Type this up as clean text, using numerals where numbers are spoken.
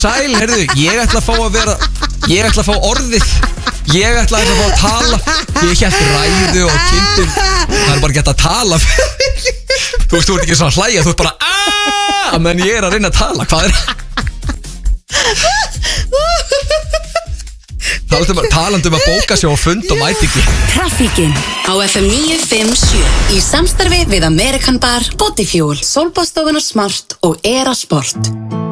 Sæl, heyrðu, ég ætla að fá orðið. Ég ætla að fá að tala. Ég hélt ræðu og kynntir. Það bara ekki að tala. Þú ert ekki svona að hlæja. Þú ert bara menn ég að reyna að tala. Hvað Talandum að bóka sig og fund og mætingi. Traffíkin á FM 957 í samstarfi við American Bar, Bodyfuel, Sólbáðstofuna Smart og Era Sport.